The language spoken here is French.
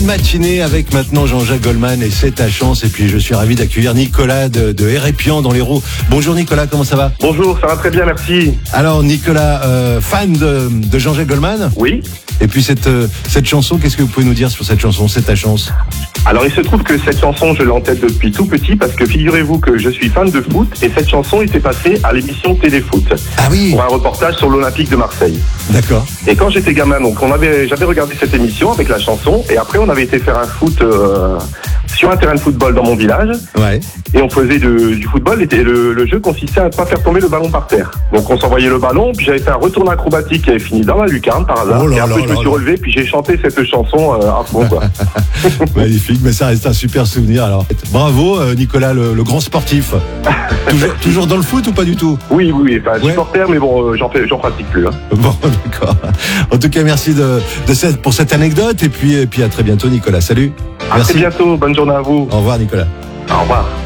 Matinée avec maintenant Jean-Jacques Goldman et c'est ta chance. Et puis je suis ravi d'accueillir Nicolas de Hérépian dans l'Hérault. Bonjour Nicolas, comment ça va? Bonjour, ça va très bien, merci. Alors Nicolas, fan de Jean-Jacques Goldman? Oui. Et puis cette chanson, qu'est-ce que vous pouvez nous dire sur cette chanson, C'est ta chance? Alors il se trouve que cette chanson, je l'ai en tête depuis tout petit parce que figurez-vous que je suis fan de foot et cette chanson était passée à l'émission Téléfoot. Ah oui. Pour un reportage sur l'Olympique de Marseille. D'accord. Et quand j'étais gamin, donc j'avais regardé cette émission avec la chanson et après on avait été faire un foot sur un terrain de football dans mon village. Ouais. Et on faisait du football et le jeu consistait à ne pas faire tomber le ballon par terre. Donc on s'envoyait le ballon, puis j'avais fait un retour acrobatique qui avait fini dans la lucarne par hasard. Oh là et après là je me suis relevé, puis j'ai chanté cette chanson à fond, quoi. Magnifique, mais ça reste un super souvenir. Alors, bravo Nicolas, le grand sportif. toujours dans le foot ou pas du tout? Oui, enfin, supporter, mais bon, j'en pratique plus. Hein. Bon, d'accord. En tout cas, merci pour cette anecdote et puis à très bientôt Nicolas. Salut. À Merci. très bientôt, bonne journée à vous. Au revoir Nicolas. Au revoir.